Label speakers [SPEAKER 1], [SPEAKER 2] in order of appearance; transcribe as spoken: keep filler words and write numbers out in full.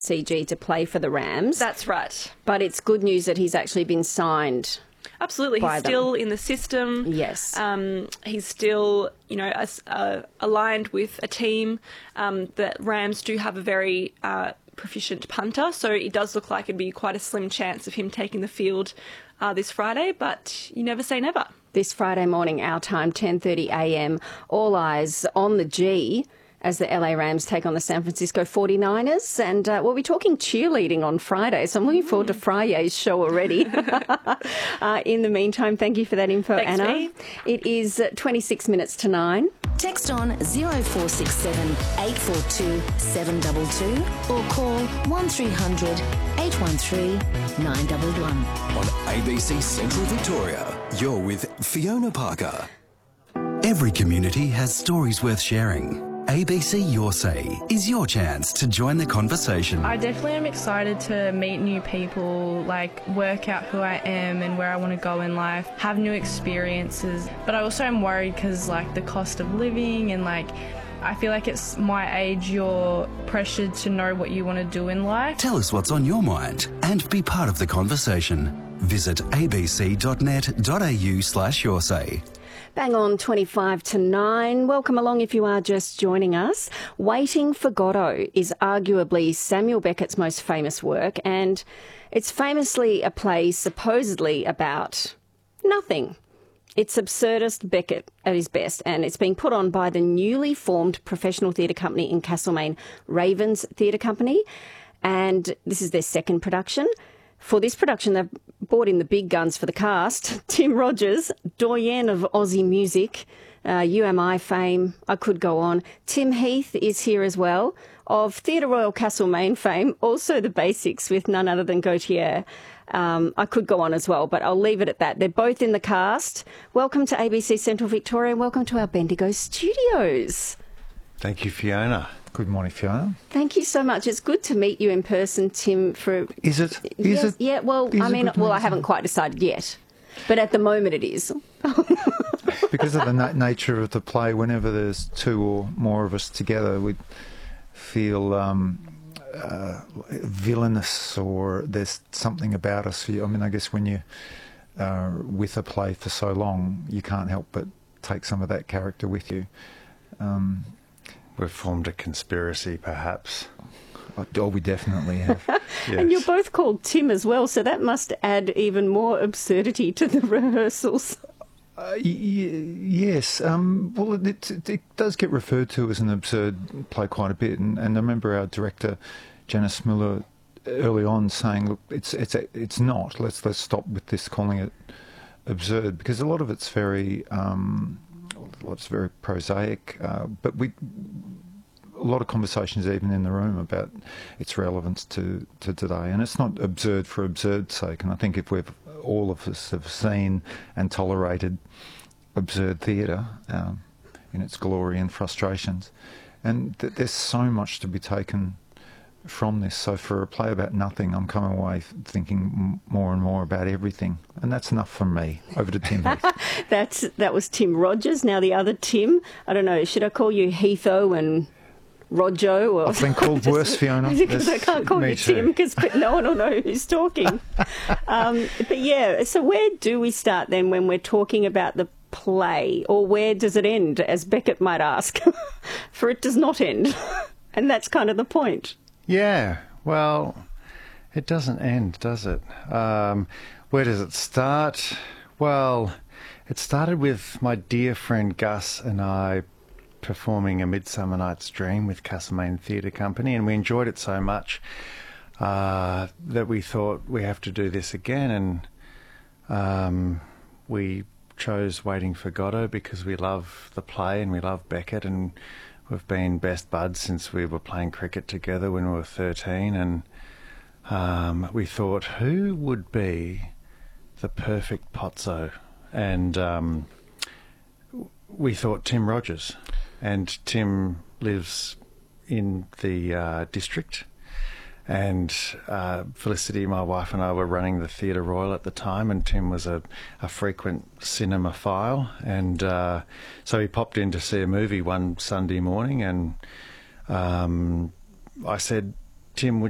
[SPEAKER 1] C G to play for the Rams.
[SPEAKER 2] That's right.
[SPEAKER 1] But it's good news that he's actually been signed.
[SPEAKER 2] Absolutely. He's still in the system.
[SPEAKER 1] Yes.
[SPEAKER 2] Um, he's still, you know, as, uh, aligned with a team. Um, the Rams do have a very uh, proficient punter, so it does look like it'd be quite a slim chance of him taking the field uh, this Friday, but you never say never.
[SPEAKER 1] This Friday morning, our time, ten thirty a m, all eyes on the G as the L A Rams take on the San Francisco forty-niners. And uh, we'll be talking cheerleading on Friday, so I'm looking forward to Friday's show already. uh, in the meantime, thank you for that info,
[SPEAKER 2] Thanks,
[SPEAKER 1] Anna.
[SPEAKER 2] me.
[SPEAKER 1] It is twenty-six minutes to nine.
[SPEAKER 3] Text on zero four six seven eight four two seven two two or call one three hundred eight one three nine one one.
[SPEAKER 4] On A B C Central Victoria, you're with Fiona Parker. Every community has stories worth sharing. A B C Your Say is your chance to join the conversation.
[SPEAKER 5] I definitely am excited to meet new people, like work out who I am and where I want to go in life, have new experiences. But I also am worried because like the cost of living and like I feel like it's my age, you're pressured to know what you want to do in life.
[SPEAKER 4] Tell us what's on your mind and be part of the conversation. Visit abc.net.au slash your say.
[SPEAKER 1] Bang on twenty-five to nine. Welcome along if you are just joining us. Waiting for Godot is arguably Samuel Beckett's most famous work, and it's famously a play supposedly about nothing. It's absurdist Beckett at his best, and it's being put on by the newly formed professional theatre company in Castlemaine, Ravens Theatre Company, and this is their second production. For this production, they've brought in the big guns for the cast. Tim Rogers, doyen of Aussie music, uh, U M I fame, I could go on. Tim Heath is here as well, of Theatre Royal Castlemaine fame, also the basics with none other than Gautier. Um, I could go on as well, but I'll leave it at that. They're both in the cast. Welcome to A B C Central Victoria. Welcome to our Bendigo studios.
[SPEAKER 6] Thank you, Fiona. Good morning, Fiona.
[SPEAKER 1] Thank you so much. It's good to meet you in person, Tim. For
[SPEAKER 6] Is it? Is
[SPEAKER 1] yes,
[SPEAKER 6] it?
[SPEAKER 1] Yeah, well,
[SPEAKER 6] is
[SPEAKER 1] I mean,
[SPEAKER 6] it
[SPEAKER 1] well, I haven't quite decided yet, but at the moment it is.
[SPEAKER 6] Because of the na- nature of the play, whenever there's two or more of us together, we feel um, uh, villainous, or there's something about us. I mean, I guess when you're uh, with a play for so long, you can't help but take some of that character with you. Um,
[SPEAKER 7] We've formed a conspiracy, perhaps.
[SPEAKER 6] Oh, we definitely have.
[SPEAKER 7] Yes.
[SPEAKER 1] And you're both called Tim as well, so that must add even more absurdity to the rehearsals.
[SPEAKER 6] Uh, y- y- yes. Um, well, it, it, it does get referred to as an absurd play quite a bit, and, and I remember our director, Janice Muller, early on saying, "Look, it's it's it's not. Let's let's stop with this calling it absurd, because a lot of it's very." Um, Well, it's very prosaic, uh, but we a lot of conversations even in the room about its relevance to, to today, and it's not absurd for absurd's sake. And I think if we've all of us have seen and tolerated absurd theatre um, in its glory and frustrations, and th- there's so much to be taken from this. So for a play about nothing, I'm coming away thinking m- more and more about everything, and that's enough from me. Over to Tim Heath.
[SPEAKER 1] That's that was Tim Rogers. Now the other Tim, I don't know, should I call you Heatho and Rojo? Or
[SPEAKER 6] I've been called worse, Fiona.
[SPEAKER 1] Because I can't call
[SPEAKER 7] Me
[SPEAKER 1] you
[SPEAKER 7] too.
[SPEAKER 1] Tim because no one will know who's talking. um, but yeah, so where do we start then when we're talking about the play, or where does it end, as Beckett might ask? For it does not end, and that's kind of the point.
[SPEAKER 7] Yeah, well, it doesn't end, does it? Um, where does it start? Well, it started with my dear friend Gus and I performing A Midsummer Night's Dream with Castlemaine Theatre Company, and we enjoyed it so much uh, that we thought we have to do this again, and um, we chose Waiting for Godot because we love the play and we love Beckett, and we've been best buds since we were playing cricket together when we were thirteen, and um, we thought, who would be the perfect Pozzo? And um, we thought Tim Rogers. And Tim lives in the uh, district, and uh, Felicity, my wife, and I were running the Theatre Royal at the time, and Tim was a, a frequent cinemaphile, and uh, so he popped in to see a movie one Sunday morning, and um, I said, Tim, would